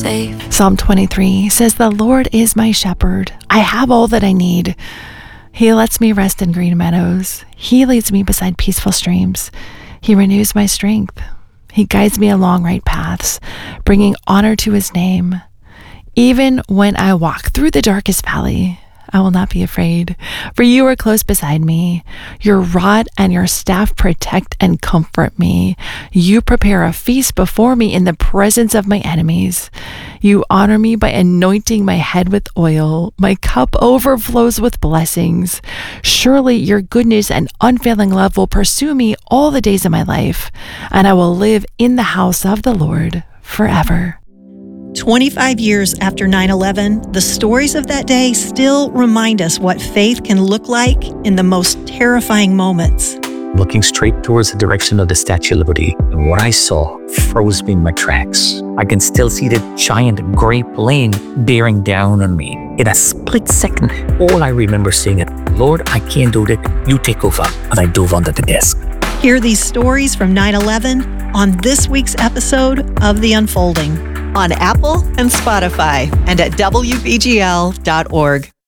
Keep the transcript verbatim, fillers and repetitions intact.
safe. Psalm twenty-three says, "The Lord is my shepherd. I have all that I need. He lets me rest in green meadows. He leads me beside peaceful streams. He renews my strength. He guides me along right paths, bringing honor to his name. Even when I walk through the darkest valley, I will not be afraid, for you are close beside me. Your rod and your staff protect and comfort me. You prepare a feast before me in the presence of my enemies. You honor me by anointing my head with oil. My cup overflows with blessings. Surely your goodness and unfailing love will pursue me all the days of my life, and I will live in the house of the Lord forever." twenty-five years after nine eleven, the stories of that day still remind us what faith can look like in the most terrifying moments. Looking straight towards the direction of the Statue of Liberty, and what I saw froze me in my tracks. I can still see the giant gray plane bearing down on me. In a split second, all I remember saying is, "Lord, I can't do that. You take over." And I dove onto the desk. Hear these stories from nine eleven on this week's episode of The Unfolding, on Apple and Spotify, and at W B G L dot org.